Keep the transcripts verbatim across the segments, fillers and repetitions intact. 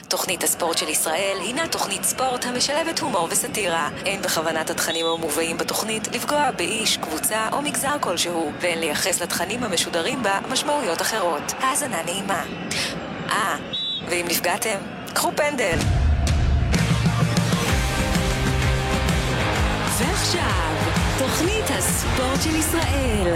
תוכנית הספורט של ישראל הינה תוכנית ספורט המשלבת הומור וסטירה. אין בכוונת התכנים המובאים בתוכנית לפגוע באיש, קבוצה או מגזר כלשהו, ואין לייחס לתכנים המשודרים בה משמעויות אחרות. האזנה נעימה. אה, ואם נפגעתם, קחו פנדל. ועכשיו, תוכנית הספורט של ישראל.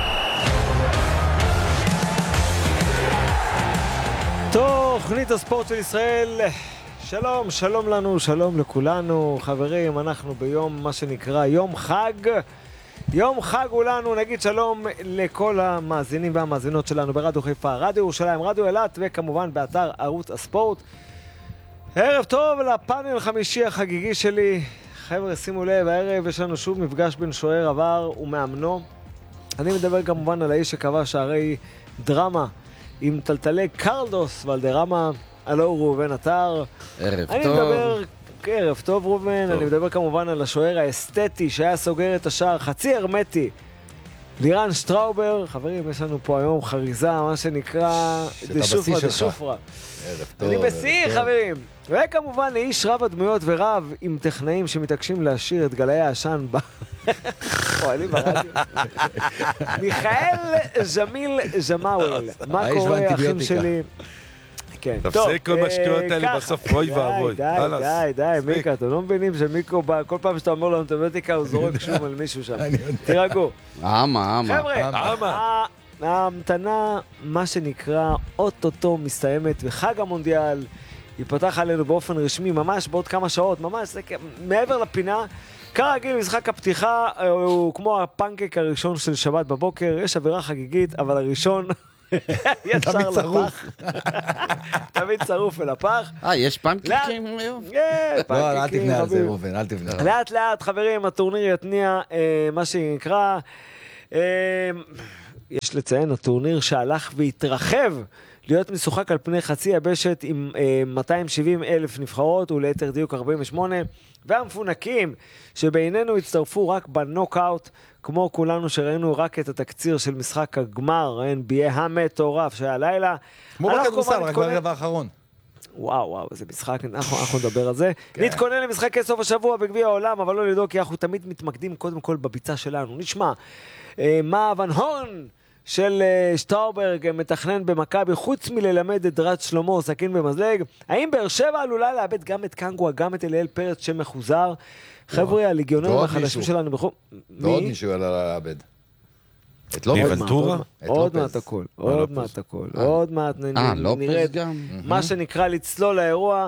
תוכנית הספורט של ישראל. שלום, שלום לנו, שלום לכולנו. חברים, אנחנו ביום מה שנקרא יום חג. יום חג הוא לנו, נגיד שלום לכל המאזינים והמאזינות שלנו ברדיו חיפה, רדיו ירושלים, רדיו אילת, וכמובן באתר ערוץ הספורט. ערב טוב לפאנל חמישי החגיגי שלי. חבר'ה, שימו לב, הערב יש לנו שוב מפגש בין שוער עבר ומאמנו. אני מדבר כמובן על האיש שקבע שערי דרמה עם טלטלי קרלדוס ולדרמה, הלו ראובן עטר. ערב אני טוב. מדבר, ערב טוב ראובן, טוב. אני מדבר כמובן על השוער האסתטי שהיה סוגר את השער חצי הרמטי, לירן שטראובר. חברים, יש לנו פה היום חריזה, מה שנקרא דשופרה דשופרה. ערב טוב. אני בשיא, חברים. וכמובן איש רב הדמויות ורב עם טכנאים שמתעקשים להשאיר את גלאי העשן ב... פועלים ברדיו. מיכאל ז'מיל ז'מאוול. מה קורה, אחים שלי? כן. תפסיק כל השטויות האלה בסוף, אוי ואבוי. די, די, די, מיקה, אתם לא מבינים שמיקו, כל פעם שאתה אומר לו אנטיביוטיקה, הוא זורק שום על מישהו שם. תירגעו. אמה, אמה. חבר'ה, ההמתנה, מה שנקרא, אוטוטו מסתיימת, וחג המונדיאל ייפתח עלינו באופן רשמי, ממש בעוד כמה שעות, ממש, זה מעבר לפינה. כרגיל, משחק הפתיחה הוא כמו הפנקק הראשון של שבת בבוקר, יש אווירה חגיגית, אבל הראשון ישר לפח. תמיד צרוף אל הפח. אה, יש פנקקים היום? כן, פנקקים. לא, אל תבנה על זה, רובן, אל תבנה. לאט לאט, חברים, הטורניר יתניע, מה שנקרא, יש לציין, הטורניר שהלך והתרחב להיות משוחק על פני חצי יבשת עם מאתיים שבעים אלף נבחרות וליתר דיוק ארבעים ושמונה, והמפונקים שבינינו הצטרפו רק בנוקאוט, כמו כולנו שראינו רק את התקציר של משחק הגמר, ה-אן בי איי המטורף שהיה לילה. כמו בכדורסל, רק ברגע האחרון. וואו, וואו, זה משחק, אנחנו, אנחנו נדבר על זה. נתכונן למשחקי סוף השבוע בגביע העולם, אבל לא לדאוג, כי אנחנו תמיד מתמקדים קודם כל בביצה שלנו. נשמע, מה ון הון של שטראוברג מתכנן במכבי, חוץ מללמד את דרת שלמה סכין במזלג? האם באר שבע עלולה לאבד גם את קנגווה, גם את אליאל פרץ שמחוזר? חבר'ה, הליגיונרים החדשים שלנו בחור... ועוד מישהו עלה לאבד. את לופס. ניבנטורה? עוד מעט הכל, עוד מעט הכל, עוד מעט נראה מה שנקרא לצלול לאירוע.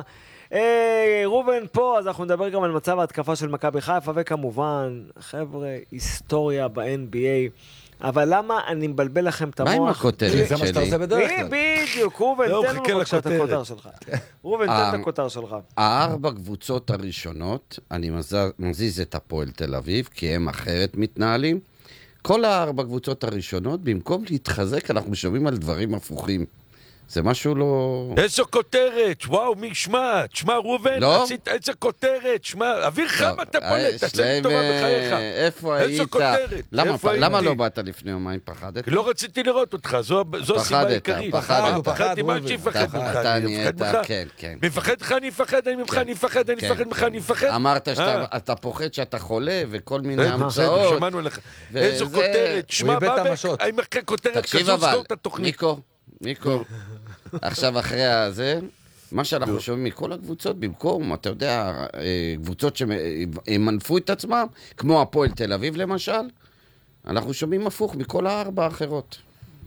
רובן פה, אז אנחנו נדבר גם על מצב ההתקפה של מכבי חיפה, וכמובן, חבר'ה, היסטוריה ב-אן בי איי. אבל למה אני מבלבל לכם את המוח? מה עם הכותרת שלי? זה מה שאתה עושה בדרך כלל. בדיוק, רובן, תן לנו בבקשה את הכותר שלך. רובן, תן את הכותר שלך. הארבע קבוצות הראשונות, אני מזיז את הפועל תל אביב, כי הם אחרת מתנהלים. כל הארבע קבוצות הראשונות, במקום להתחזק, אנחנו משומעים על דברים הפוכים. זה משהו לא... איזו כותרת, וואו, מי שמע, שמע ראובן, לא? עשית איזו כותרת, שמע, אוויר חם אתה פולט, תעשה לי טובה בחייך. איפה איזו היית? כותרת, למה, איפה למה הייתי? לא באת לפני יומיים? פחדת? לא רציתי לראות אותך, זו, זו הסיבה פחדת, העיקרית. פחדת. פחדתי, מה ראובן. שיפחד אתה- ממך, אתה אני נהיית, מפחד ממך. כן, כן. מפחד לך, אני מפחד, אני ממך, אני מפחד, אני כן, מפחד ממך, כן. אני מפחד. אמרת שאתה אה. אתה פוחד שאתה חולה וכל מיני בסדר, המצאות. שמענו עליך. וזה- איזו כותרת, שמע, איבד את באבק, המשות. האם אחרי כותרת תקשיב כזו, אבל, סגור את התוכנית. מיקו, מיקו, עכשיו אחרי הזה, מה שאנחנו שומעים מכל הקבוצות, במקום, אתה יודע, קבוצות שמנפו את עצמם, כמו הפועל תל אביב למשל, אנחנו שומעים הפוך מכל הארבע האחרות.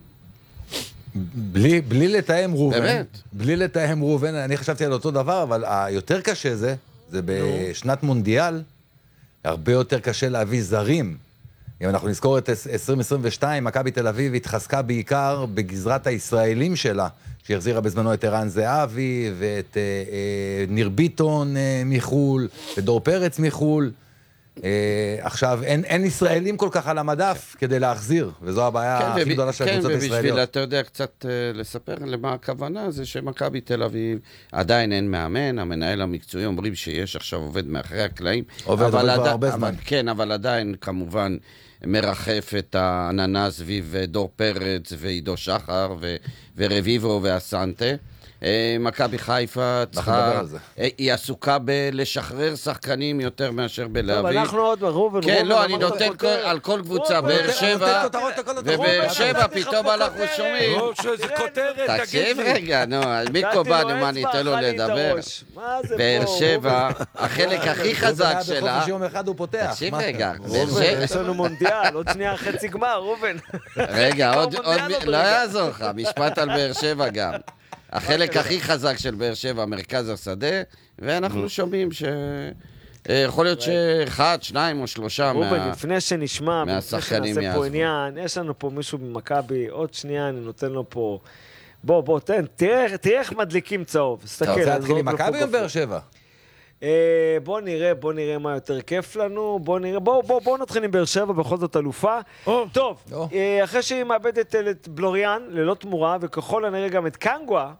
בלי, בלי לתאם רובן. באמת? בלי לתאם רובן, אני חשבתי על אותו דבר, אבל היותר קשה זה, זה בשנת מונדיאל, הרבה יותר קשה להביא זרים. אם אנחנו נזכור את עשרים עשרים ושתיים, מכבי תל אביב התחזקה בעיקר בגזרת הישראלים שלה, שהחזירה בזמנו את ערן זהבי, ואת אה, אה, ניר ביטון אה, מחול, ודור פרץ מחול. אה, עכשיו, אין, אין ישראלים כל כך על המדף כדי להחזיר, וזו הבעיה כן, הכי וב- גדולה של כן, הקבוצות ובשביל, הישראליות. אתה יודע, קצת uh, לספר למה הכוונה, זה שמכבי תל אביב עדיין אין מאמן, המנהל המקצועי אומרים שיש עכשיו עובד מאחרי הקלעים. עובד, אבל עובד כבר עדי- הרבה אבל, זמן. כן, אבל עדיין, כמובן, מרחף את העננה סביב דור פרץ ועידו שחר ו- ורביבו ואסנטה. מכבי חיפה צריכה, היא עסוקה בלשחרר שחקנים יותר מאשר בלהביא. טוב, אנחנו עוד ראובן, כן, לא, אני נותן על כל קבוצה, באר שבע, ובאר שבע פתאום אנחנו שומעים. זה כותרת, תקשיב רגע, נו, מיקו באנו, מה ניתן לו לדבר? באר שבע, החלק הכי חזק שלה, יום אחד הוא פותח. תקשיב רגע, יש לנו מונדיאל, עוד שנייה חצי גמר, ראובן. רגע, עוד, לא יעזור לך, משפט על באר שבע גם. החלק הכי חזק של באר שבע, מרכז השדה, ואנחנו שומעים ש... יכול להיות שאחד, שניים או שלושה מה... רובין, לפני שנשמע, מהשחקנים לפני שנעשה פה עניין, יש לנו פה מישהו במכבי, עוד שנייה אני נותן לו פה... בוא, בוא, תן, תראה איך מדליקים צהוב. אתה רוצה להתחיל עם מכבי או באר שבע? בוא נראה, בוא נראה מה יותר כיף לנו, בוא נראה, בוא, בוא, בוא נתחיל עם באר שבע, בכל זאת אלופה. טוב, אחרי שהיא מאבדת את בלוריאן, ללא תמורה, וככל הנראה גם את קנגווה,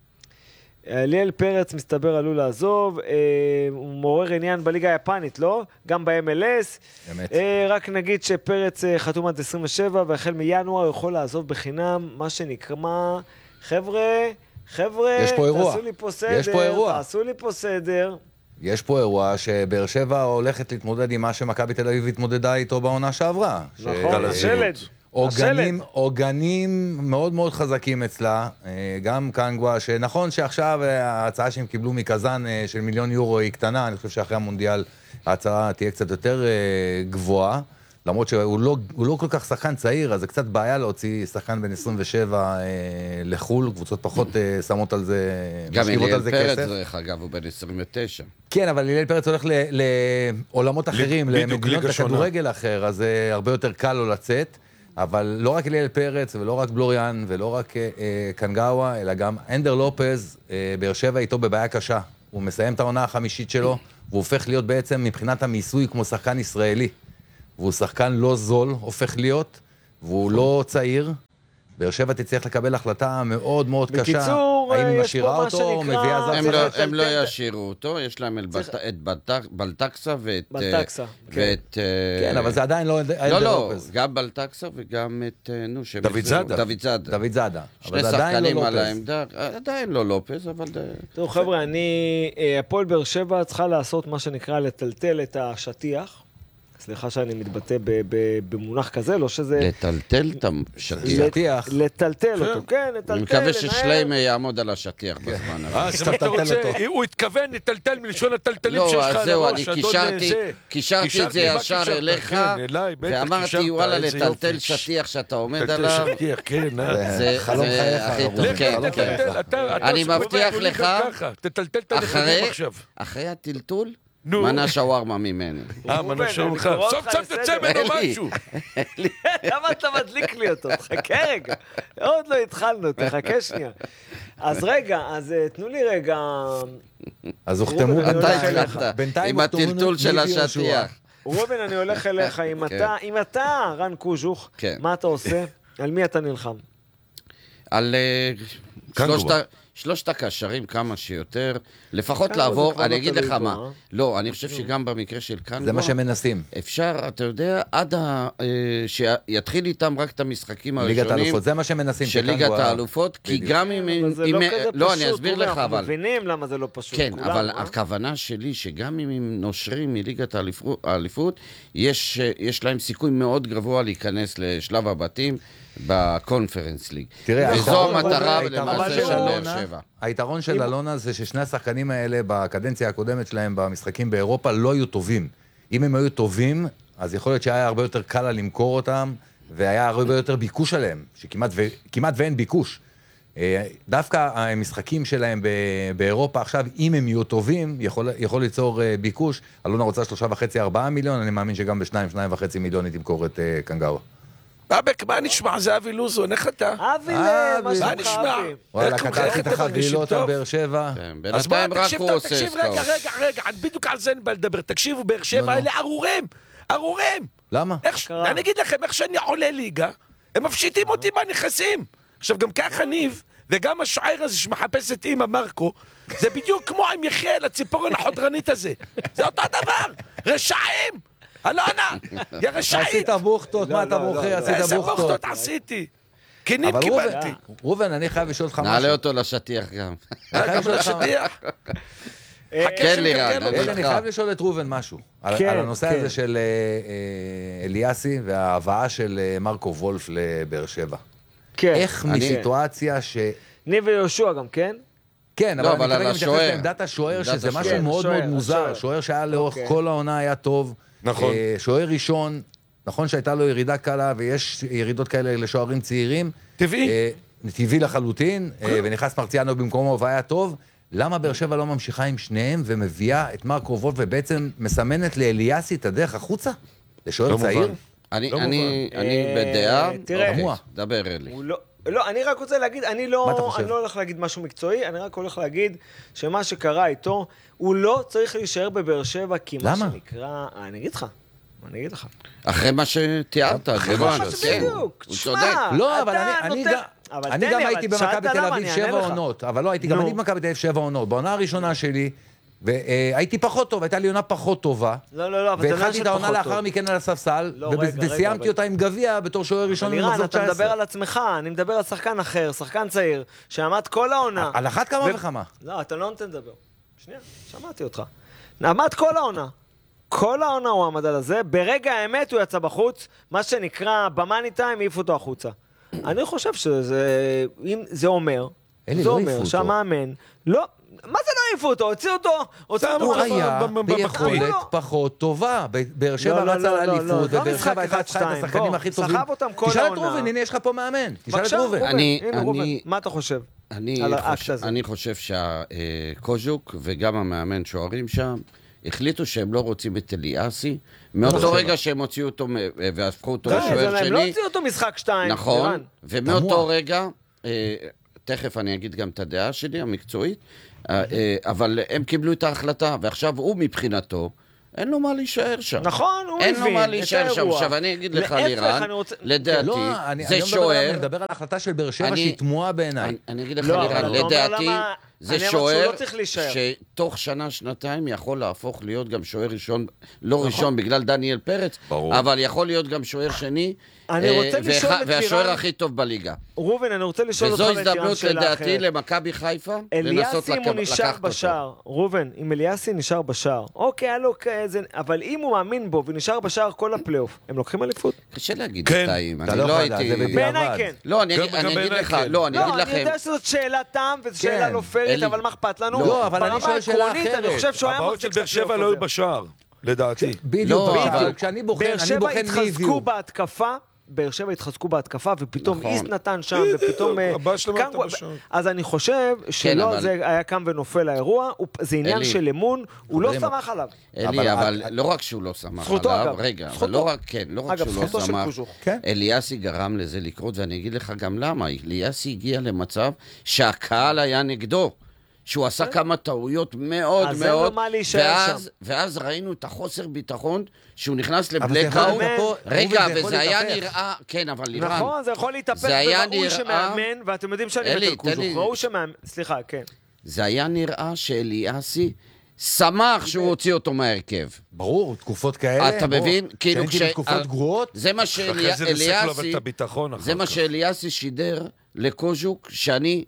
ליאל פרץ מסתבר עלול לעזוב, הוא מעורר עניין בליגה היפנית, לא? גם ב-אם אל אס. באמת. רק נגיד שפרץ חתום עד עשרים ושבע, והחל מינואר הוא יכול לעזוב בחינם, מה שנקרא, חבר'ה, חבר'ה, יש פה אירוע. תעשו לי פה סדר, יש פה אירוע. תעשו לי פה סדר. יש פה אירוע שבאר שבע הולכת להתמודד עם מה שמכבי תל אביב התמודדה איתו בעונה שעברה. נכון, השלד. עוגנים, עוגנים מאוד מאוד חזקים אצלה, גם קנגווה, שנכון שעכשיו ההצעה שהם קיבלו מקזן של מיליון יורו היא קטנה, אני חושב שאחרי המונדיאל ההצעה תהיה קצת יותר גבוהה, למרות שהוא לא, הוא לא כל כך שחקן צעיר, אז זה קצת בעיה להוציא שחקן בן עשרים ושבע לחול, קבוצות פחות שמות על זה, גם אליאל פרץ, דרך אגב, הוא בן עשרים ותשע. כן, אבל אליאל פרץ הולך לעולמות אחרים, למדינות הכדורגל אחר, אז הרבה יותר קל לו לצאת. אבל לא רק אליאל פרץ, ולא רק בלוריאן, ולא רק אה, קנגאווה, אלא גם אנדר לופז, אה, באר שבע איתו בבעיה קשה. הוא מסיים את העונה החמישית שלו, והוא הופך להיות בעצם מבחינת המיסוי כמו שחקן ישראלי. והוא שחקן לא זול, הופך להיות, והוא לא צעיר. באר שבע תצטרך לקבל החלטה מאוד מאוד קשה. בקיצור, האם היא יש משאירה פה מה אותו, או שנקרא... מביאה זר? הם לא, הם לא ישאירו אותו, יש להם את בלטקסה ואת... בלטקסה, ואת... כן, אבל זה עדיין לא... לא, לא, גם בלטקסה וגם את... נו, דוד זאדה. דוד זאדה. דוד זאדה. שני שחקנים על העמדה, עדיין לא לופז, אבל... טוב, חבר'ה, אני... הפועל באר שבע צריכה לעשות מה שנקרא לטלטל את השטיח. סליחה שאני מתבטא במונח כזה, לא שזה... לטלטל את השטיח. לטלטל אותו, כן, לטלטל. אני מקווה ששליימה יעמוד על השטיח בזמן הזה. אה, זה מה שאתה רוצה, הוא התכוון לטלטל מלשון הטלטלים שלך לא, על אז זהו, הראש, אני קישרתי את זה ישר אליך, ואמרתי, וואלה, לטלטל שטיח שאתה עומד עליו. טלטל שטיח, כן, זה הכי טוב, כן, כן. אני מבטיח לך, אחרי הטלטול, מנה שווארמה ממני. אה, מנה שווארמה. סוף סוף תצא ממנו משהו. למה אתה מדליק לי אותו? תחכה רגע. עוד לא התחלנו, תחכה שנייה. אז רגע, אז תנו לי רגע... אז הוחתמו... אתה התחלת עם הטלטול של השטיח. רובין, אני הולך אליך. אם אתה, רן קוז'וך, מה אתה עושה? על מי אתה נלחם? על שלושת... שלושת הקשרים כמה שיותר, לפחות לעבור, אני אגיד לך מה, לא, אני חושב שגם במקרה של קנגווה, זה מה שהם מנסים. אפשר, אתה יודע, עד שיתחיל איתם רק את המשחקים הראשונים, ליגת האלופות, זה מה שהם מנסים. של ליגת האלופות, כי גם אם... זה לא כזה פשוט, לא, אני אסביר לך, אבל... אנחנו מבינים למה זה לא פשוט. כן, אבל הכוונה שלי, שגם אם הם נושרים מליגת האליפות, יש להם סיכוי מאוד גבוה להיכנס לשלב הבתים, בקונפרנס ליג. תראה, וזו המטרה למעשה של באר שבע. היתרון של אלונה זה ששני השחקנים האלה בקדנציה הקודמת שלהם במשחקים באירופה לא היו טובים. אם הם היו טובים, אז יכול להיות שהיה הרבה יותר קל למכור אותם, והיה הרבה יותר ביקוש עליהם, שכמעט ואין ביקוש. דווקא המשחקים שלהם באירופה עכשיו, אם הם יהיו טובים, יכול ליצור ביקוש. אלונה רוצה שלושה וחצי, ארבעה מיליון, אני מאמין שגם בשניים, שניים וחצי מיליון היא תמכור את קנגאווה. אבק, מה נשמע? זה אבי לוזון, איך אתה? אבי, מה נשמע? וואלה, אתה עשית חבילות על באר שבע. אז מה, תקשיב, תקשיב, רגע, רגע, רגע, בדיוק על זה אני בא לדבר. תקשיבו, באר שבע האלה ארורים, ארורים. למה? אני אגיד לכם, איך שאני עולה ליגה, הם מפשיטים אותי מהנכסים. עכשיו, גם ככה ניב, וגם השוער הזה שמחפש את אמא מרקו, זה בדיוק כמו עם יחיאל, הציפורן החודרנית הזה. זה אותו דבר, רשעים. אלונה, יא רשעית. עשית בוכטות, מה אתה בוחר? עשית איזה בוכטות. בוכטות עשיתי? כנים אבל ראובן, קיבלתי. ראובן, אני חייב לשאול אותך משהו. נעלה אותו לשטיח גם. אני חייב גם לשאול אותך- לשטיח. כן, לירן, שמגלגל אני אלי, אני איתך. חייב לשאול את ראובן משהו. על כן, על הנושא כן. הזה של אה, אה, אליאסי וההבאה של אה, מרקו וולף לבאר שבע. כן. איך אני- מסיטואציה ש... ניב ויהושע גם, כן? כן, לא, אבל אבל אני על כרגע מתייחס השוער. לעמדת השוער, עמדת שזה השוער. משהו מאוד השוער, מאוד מוזר. השוער. שוער שהיה לאורך אוקיי. כל העונה היה טוב. נכון. אה, שוער ראשון, נכון שהייתה לו ירידה קלה, ויש ירידות כאלה לשוערים צעירים. טבעי. אה, טבעי לחלוטין, אה, ונכנס מרציאנו במקומו והיה טוב. למה באר שבע לא ממשיכה עם שניהם ומביאה את מרקו וולף ובעצם מסמנת לאליאסי את הדרך החוצה? לשוער לא צעיר? מובן. אני לא אני- מובן. אני אה, בדעה... תראה. אוקיי, תמוה. דבר אלי. הוא לא... לא, אני רק רוצה להגיד, אני לא, מה אתה חושב? אני לא הולך להגיד משהו מקצועי, אני רק הולך להגיד שמה שקרה איתו, הוא לא צריך להישאר בבאר שבע, כי מה למה? שנקרא... אני אגיד לך, אני אגיד לך. אחרי מה שתיארת, אחרי גבוהן, מה כן, שבדיוק, הוא תשמע, צודק. לא, אבל אתה אני, אני, נותן- גם, אבל אני תן גם לי, הייתי אבל שאלת במכבי תל למה, אביב אני אענה שבע לך. עונות, אבל לא, הייתי גם נו. אני במכבי תל אביב שבע עונות. בעונה הראשונה שלי, והייתי פחות טוב, הייתה לי עונה פחות טובה. לא, לא, לא, אבל זה לא והתחלתי של את העונה פחות לאחר טוב. מכן על הספסל, לא, וב- רגע, רגע, וסיימתי אבל- אותה עם גביע בתור שוער ראשון לירן, במחזור אתה תשע עשרה. מדבר על עצמך, אני מדבר על שחקן אחר, שחקן צעיר, שעמד כל העונה. על אחת כמה ו- וכמה. לא, אתה לא נותן לדבר. שנייה, שמעתי אותך. עמד כל העונה. כל העונה הוא עמד על הזה, ברגע האמת הוא יצא בחוץ, מה שנקרא במאני טיים, העיפו אותו החוצה. אני חושב שזה, אם זה אומר, אלי, זה לא העיפו אומר אותו. שהמאמן, לא, מה זה לא העיפו אותו? הוציאו אותו, הוציאו שמו אותו. הוא אותו בחוץ. היה ב- ב- ביכולת בחוץ. פחות טובה. ב- באר שבע לא, לא, רצה לא, לא, לאליפות, לא, ובאר לא משחק שבע הייתה אחד, צריכה את שתיים. השחקנים בוא, הכי טובים. סחב אותם כל תשאל את העונה. ראובן, הנה יש לך פה מאמן. תשאל את בבקשה, ראובן. ראובן, אני- הנה אני- ראובן, מה אתה חושב? אני על האקט חושב, הזה. אני חושב שהקוז'וק וגם המאמן שוערים שם החליטו שהם לא רוצים את אליאסי. מאותו רגע שהם הוציאו אותו מ- והפכו אותו די, לשוער זה- הם לא שני. הוציאו אותו משחק שתיים. נכון, לירן. ומאותו תמוה. רגע, אה, תכף אני אגיד גם את הדעה שלי, המקצועית, אה, אה, אבל הם קיבלו את ההחלטה, ועכשיו הוא מבחינתו, אין לו מה להישאר שם. נכון, הוא אין מבין לו מה את להישאר שם. האירוע. עכשיו אני אגיד לך, להפך, לירן, אני רוצה- לדעתי, לא, אני זה אני לא מדבר על- שוער, אני מדבר על ההחלטה של באר שבע אני- שהיא תמוהה בעיניי. אני- אני אגיד לך, לא, אבל לירן, אתה אומר לדעתי, למה- זה אני אמרתי שהוא שוער לא צריך להישאר. שתוך שנה, שנתיים יכול להפוך להיות גם שוער ראשון, לא ראשון בגלל דניאל פרץ, ברור. אבל יכול להיות גם שוער שני, אני אה, רוצה לשאול ואח- את והשוער לירן- הכי טוב בליגה. ראובן, אני רוצה לשאול אותך וזו ואת לירן הזדמנות שאלה לדעתי אחרת. למכבי חיפה, לנסות אליאסי, אם הוא לקח- נשאר לקחת אותו. בשער, ראובן, אם אליאסי נשאר בשער, אוקיי, היה לו כאיזה... אבל אם הוא מאמין בו ונשאר בשער כל הפלייאוף, הם לוקחים אליפות? קשה להגיד כן. שתיים, אתה אני לא לא יכול לדעת, הייתי... זה בדיעבד. בעיניי כן. לא, אני גם- אגיד- גם אני אגיד בעיניי לך, כן. לא, אני אגיד לא, אני לכם, יודע שזאת שאלת טעם וזו כן. שאלה לא פיירית, אלי. אבל מה אכפת לנו? לא, אבל אני ברמה שואל שאלה העקרונית, אחרת. אני חושב שהוא היה הבעיות מחזיק של את באר שבע הפלייאוף לא היו הזה. בשער, לדעתי. בדיוק, לא, אבל אבל- כשאני בוחן, באר אני שבע בוחן מי התחזקו הביאו. בהתקפה, באר שבע התחזקו בהתקפה, ופתאום נכון. איסט נתן שם, ופתאום... אה, הבעיה שלהם קם- הייתה בשער. אז אני חושב שלא אבל- זה היה קם ונופל האירוע, הוא- זה עניין אלי. של אמון, הוא לא חברים, סמך עליו. אלי, אבל- אבל לא רק שהוא לא שמח זכותו, עליו, אגב. רגע, אבל זכותו. לא רק, כן, לא רק אגב, שהוא לא זכותו של שמח, קוז'וך. כן. אליאסי גרם לזה לקרות, ואני אגיד לך גם למה. אליאסי הגיע למצב שהקהל היה נגדו. שהוא עשה כמה טעויות מאוד אז אין לו מאוד, מה להישאר ואז, שם. ואז ראינו את החוסר ביטחון, שהוא נכנס אבל זה יכול לבלקאוט. להתהפך. רגע, ראובן, זה יכול וזה היה להתהפך. נראה, כן, אבל לירן, נכון, זה יכול להתהפך, זה היה וראוי נראה- שמאמן, ואתם יודעים שאני אלי, מת על תן לי- קוז'וך, ראוי שמאמן, סליחה, כן. זה היה נראה שאליאסי שמח שהוא הוציא אותו מהרכב. ברור, תקופות כאלה. אתה בוא, מבין? כאילו כשהייתי בתקופות גרועות, זה מה אחרי זה ריסק לו אבל שאליאסי, את הביטחון אחר זה מה כך. שאליאסי שידר לקוז'וק, שאני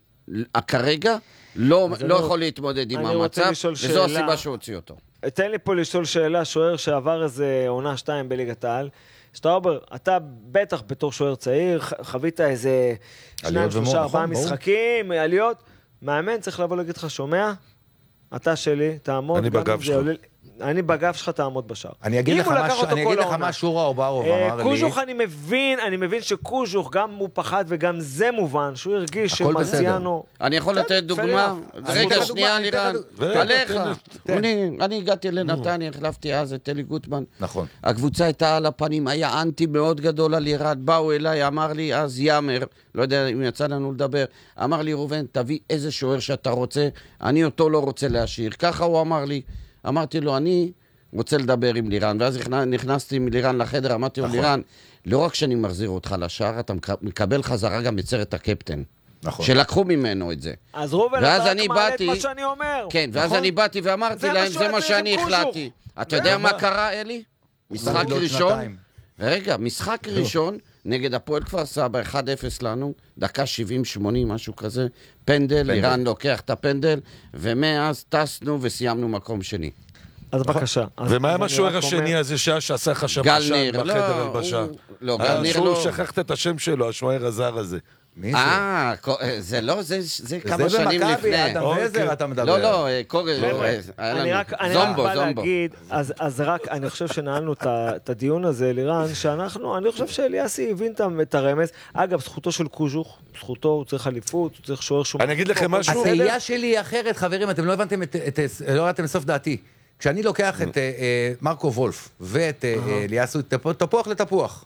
כרגע לא אז לא אני- יכול להתמודד עם אני רוצה המצב, לשאול וזו שאלה. הסיבה שהוא הוציא אותו. תן לי פה לשאול שאלה, שוער שעבר איזה עונה שתיים בליגת העל. שטראובר, אתה בטח בתור שוער צעיר, ח- חווית איזה שניים, עליות ומור, שלושה, ארבעה נכון, ברור. משחקים, עליות. מאמן צריך לבוא להגיד לך, שומע? אתה שלי, תעמוד. אני גם אם בגב זה שלך. עולה- אני בגב שלך, תעמוד בשער. אני אגיד אם לך הוא לקח משהו- אותו אני כל אגיד לך העונה. מה שורה אוברוב אה, אמר לי. קוז'וך אני מבין, אני מבין שקוז'וך, גם הוא פחד וגם זה מובן, שהוא הרגיש הכל בסדר. שמרציאנו... אני יכול בסדר, לתת דוגמה? fair enough. רגע, אני שנייה, אתן לך לירן. דוגמה, עליך. תן. אני- אני הגעתי לנתניה, החלפתי אז את אלי גוטמן. נכון. הקבוצה הייתה על הפנים, היה אנטי מאוד גדול על ירד. באו אליי, אמר לי אז יאמר, לא יודע אם יצא לנו לדבר, אמר לי, ראובן, תביא איזה שוער שאתה רוצה, אני אותו לא רוצה להשאיר. ככה הוא אמר לי. אמרתי לו, אני רוצה לדבר עם לירן, ואז נכנ- נכנסתי עם לירן לחדר, אמרתי לו, נכון. לירן, לא רק שאני מחזיר אותך לשער, אתה מק- מקבל חזרה גם את סרט הקפטן. נכון. שלקחו ממנו את זה. אז ראובן, ואז אתה רק אני מעלה את באתי- מה שאני אומר. כן, ואז נכון? אני באתי זה ואמרתי מה להם, שהוא זה מה היה צריך שאני עם קוז'וך. החלטתי. אתה יודע מה קרה, אלי? משחק עוד ראשון, שנתיים. רגע, משחק ראשון נגד הפועל כפר סבא, אחד אפס לנו, דקה שבעים שמונים, משהו כזה, פנדל, איראן לוקח את הפנדל, ומאז טסנו וסיימנו מקום שני. אז בבקשה. אז- ומה אז עם אני השוער רק אומר- השני הזה שעה שעשה לך שם גל עשן ניר, בחדר לא, הלבשה? הוא- לא, גל ניר השוער, לא. שכחת את השם שלו, השוער הזר הזה. מי זה? אה, זה לא, זה זה כמה זה שנים במכבי, לפני. אדם אוקיי. וזר אתה מדבר. לא, לא, קורא, היה אני לנו, רק, אני רק זומבו, בא זומבו. להגיד, אז, אז רק, אני חושב שנעלנו את ה- את הדיון הזה, לירן, שאנחנו, אני חושב שאליאסי הבין את ה- את הרמז. אגב, זכותו של קוז'וך, זכותו, הוא צריך אליפות, הוא צריך שוער שהוא... אני אגיד לכם משהו? התהייה שלי היא אחרת, חברים, אתם לא הבנתם את, את, את, לא הבנתם לסוף דעתי. כשאני לוקח את אה, אה, מרקו וולף ואת אה, אה, אליאסי, תפוח, תפוח לתפוח.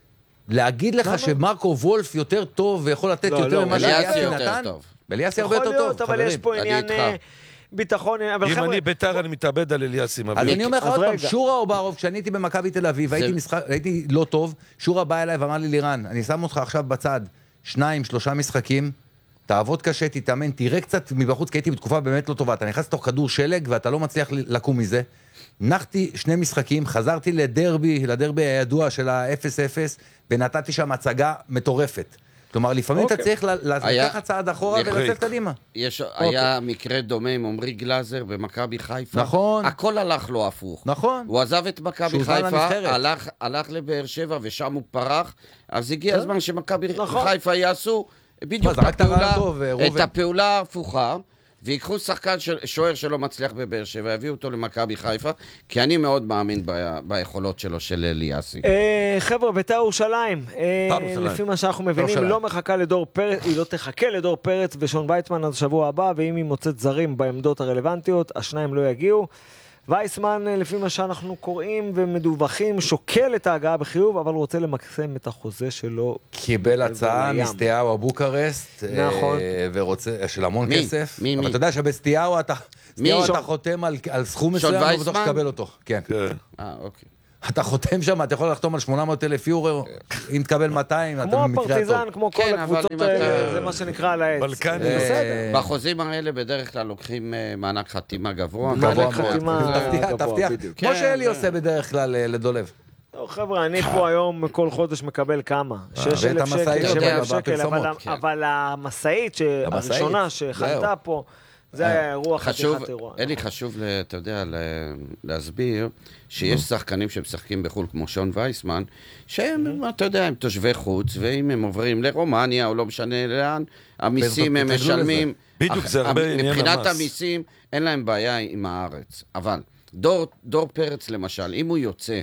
להגיד לך שמרקו וולף יותר טוב ויכול לתת לא, יותר לא, ממה אליאסי שאליאסי יותר נתן? טוב. אליאסי הרבה יכול יותר טוב, להיות, אבל חברים. יש פה אני עניין איתך. אה, ביטחון, אבל אם חבר'ה... אני ביתר, אני מתאבד על אליאסי. אז אני אומר לך אז עוד פעם, רגע. שורה אוברוב, כשאני הייתי במכבי תל אביב, הייתי משחק- הייתי לא טוב, שורה בא אליי ואמר לי, לירן, אני שם אותך עכשיו בצד, שניים, שלושה משחקים, תעבוד קשה, תתאמן, תראה קצת מבחוץ, כי הייתי בתקופה באמת לא טובה, אתה נכנס לתוך כדור שלג ואתה לא מצליח לקום מזה. נחתי שני משחקים, חזרתי לדרבי, לדרבי הידוע של ה-אפס אפס, ונתתי שם הצגה מטורפת. כלומר, לפעמים אתה אוקיי. צריך ל- היה- לקחת צעד אחורה נכון. ולצאת קדימה. יש, היה מקרה דומה עם עמרי גלאזר במכבי חיפה. נכון. הכל הלך לו הפוך. נכון. הוא עזב את מכבי שהוזמן חיפה, לנבחרת. הלך, הלך לבאר שבע ושם הוא פרח, אז הגיע הזמן שמכבי נכון. חיפה יעשו בדיוק מה, את זרקת רעיון הפעולה, טוב, את ראובן. הפעולה ההפוכה, ויקחו שחקן של, שוער שלא מצליח בבאר שבע, יביאו אותו למכבי חיפה, כי אני מאוד מאמין ב, ביכולות שלו של אליאסי. אה, חבר'ה, בית"ר ירושלים, אה, בית"ר ירושלים. לפי מה שאנחנו מבינים, ירושלים. לא מחכה לדור פרץ, היא לא תחכה לדור פרץ ושון ויצמן עד השבוע הבא, ואם היא מוצאת זרים בעמדות הרלוונטיות, השניים לא יגיעו. וייסמן, אה, לפי מה שאנחנו קוראים ומדווחים, שוקל את ההגעה בחיוב, אבל רוצה למקסם את החוזה שלו. קיבל הצעה בים. מסטיהו בבוקרסט, נכון. אה, ורוצה, של המון מי? כסף. מי, אבל מי? אתה יודע שבסטיהו אתה, סטיהו שון. אתה חותם על, על סכום שון מסוים, לא בטוח וייסמן? שתקבל אותו. כן. כן. אה, אוקיי. אתה חותם שם, אתה יכול לחתום על שמונה מאות אלף יורו, אם תקבל מאתיים, אתה כמו במקרה הפרטיזן, הטוב. כמו כל כן, אבל הקבוצות אם אתה- האלה, זה מה שנקרא על העץ. בלקני. אה, בסדר. בחוזים האלה בדרך כלל לוקחים אה, מענק חתימה גבוה. גבוה מענק מאוד. חתימה תבטיח, גבוה, תבטיח. בדיוק. כמו כן, שאלי זה- עושה בדרך כלל אה, לדולב. לא, חבר'ה, אני פה היום כל חודש מקבל כמה? שש ואת אלף המשאית שקל, אתה שבע יודע, אלף שקל, אבל- בפרסומות, כן. אבל המשאית ש- המשאית, הראשונה שחלתה זהו. פה, זה היה אירוע חשוב, חתיכת אירוע. אלי, חשוב, ל- אתה יודע, ל- להסביר שיש שחקנים שמשחקים בחו"ל, כמו שון וייסמן, שהם, אתה יודע, הם תושבי חוץ, ואם הם עוברים לרומניה, או לא משנה לאן, המיסים הם תתרגלו משלמים. בדיוק, אך- זה הרבה עניין מבחינת המס. המיסים, אין להם בעיה עם הארץ. אבל דור, דור פרץ, למשל, אם הוא יוצא,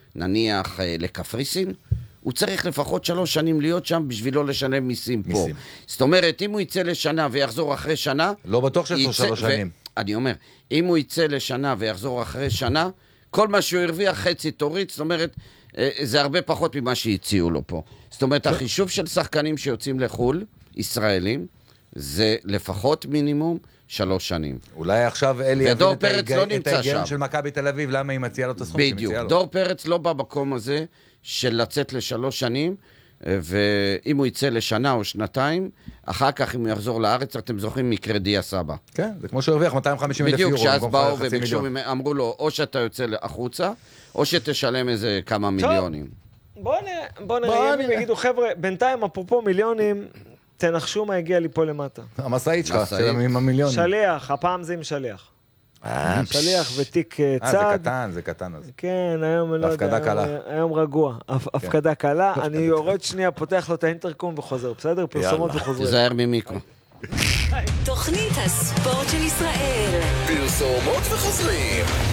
נניח, אה, לקפריסין, הוא צריך לפחות שלוש שנים להיות שם בשביל לא לשלם מיסים פה. מיסים. זאת אומרת, אם הוא יצא לשנה ויחזור אחרי שנה, לא בטוח שיש לו יצא- שלוש ו- שנים. אני אומר, אם הוא יצא לשנה ויחזור אחרי שנה, כל מה שהוא הרוויח חצי תוריד, זאת אומרת, אה, זה הרבה פחות ממה שהציעו לו פה. זאת אומרת, החישוב של שחקנים שיוצאים לחו"ל, ישראלים, זה לפחות מינימום שלוש שנים. אולי עכשיו אלי ודור יבין את פרץ ההיג- לא את נמצא ההיגיון שם. של מכבי תל אביב, למה היא מציעה לו את הסכום שהיא בדיוק. מציעה לו. דור פרץ לא במקום הזה של לצאת לשלוש שנים, אה, ואם הוא יצא לשנה או שנתיים, אחר כך אם הוא יחזור לארץ, אתם זוכרים מקרה דיה סבא. כן, זה כמו שהוא הרוויח מאתיים וחמישים אלף בדיוק, יורו. שאז במקום באו חצי וביקשו, מיליון. ממנו, אמרו לו, או שאתה יוצא החוצה, או שתשלם איזה כמה מיליונים. בוא נראה, בוא בוא נראה, ימים נראה. יגידו, חבר'ה, בינתיים, אפרופו מיליונים, תנחשו מה הגיע לי פה למטה. המשאית שלך, משאית. של עם המיליונים. שליח, הפעם זה עם שליח. אה, שליח ותיק אה, אה, זה צד. קטן, זה קטן. אז. כן, היום, לא יודע, והפקדה היום- קלה. היום רגוע, הפ- הפקדה קלה, אני יורד שנייה, פותח לו את האינטרקום וחוזר, בסדר? פרסומות וחוזרים. תיזהר ממיקרו. תוכנית הספורט של ישראל. פרסומות וחוזרים.